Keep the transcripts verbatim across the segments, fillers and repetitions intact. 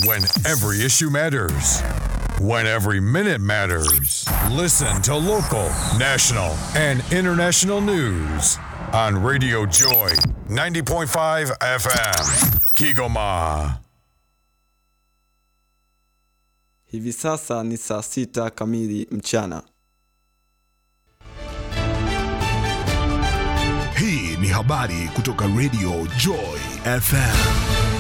When every issue matters. When every minute matters. Listen to local, national, and international news on Radio Joy ninety point five F M. Kigoma. Hivi sasa ni saa sita kamili mchana. Hii ni habari kutoka Radio Joy F M.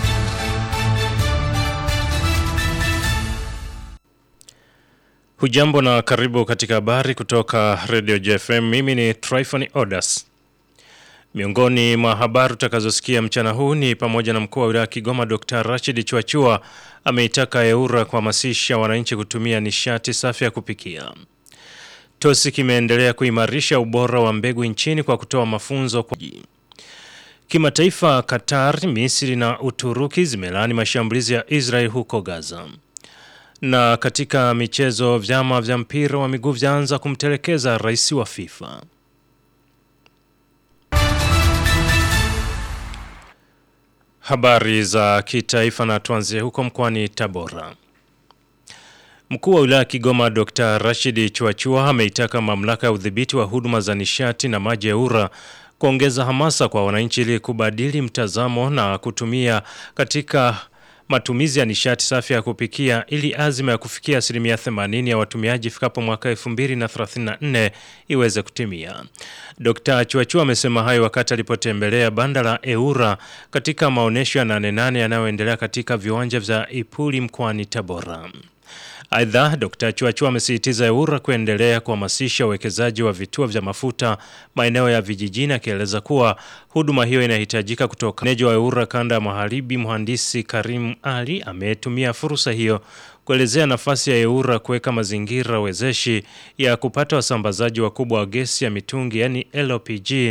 Hujambo na karibu katika habari kutoka Radio J F M. Mimi ni Tryphon Odas. Miongoni mwa habari tutakazosikia mchana huu ni pamoja na mkuu wa wilaya Kigoma Doctor Rashid Chwachua ameitaka EWURA kuhamasisha wananchi kutumia nishati safi ya kupikia. Tosi kimeendelea kuimarisha ubora wa mbegu nchini kwa kutoa mafunzo kwa kimataifa. Qatar, Misri na Uturuki zimelaani mashambulizi ya Israel huko Gaza. Na katika michezo, vyama vya mpira wa miguu vyaanza kumtelekeza rais wa FIFA. Habari za kitaifa na tuanzie huko mkoani Tabora. Mkuu wa wilaya Kigoma Doctor Rashid Chwachua ameitaka mamlaka ya udhibiti wa huduma za nishati na maji EWURA kuongeza hamasa kwa wananchi ili kubadili mtazamo na kutumia katika matumizi ya nishati safi ya kupikia ili azima ya kufikia asilimia themanini ya watumiaji fikapo mwaka elfu mbili na thelathini na nne iweze kutimia. Doctor Chwachua amesema hayo wakati alipotembelea banda la EWURA katika maonesho ya nane nane yanayoendelea katika viwanja vya Ipuli mkoani Tabora. Aidha, Doctor Chwachua amesisitiza EWURA kuendelea kuhamasisha uwekezaji wa vituo vya mafuta maeneo ya vijijini, akieleza kuwa huduma hiyo inahitajika kutoka. Meneja wa EWURA kanda ya Magharibi Mhandisi Karim Ali ametumia fursa hiyo kuelezea nafasi ya EWURA kuweka mazingira wezeshi ya kupata wasambazaji wakubwa wa gesi ya mitungi yani L P G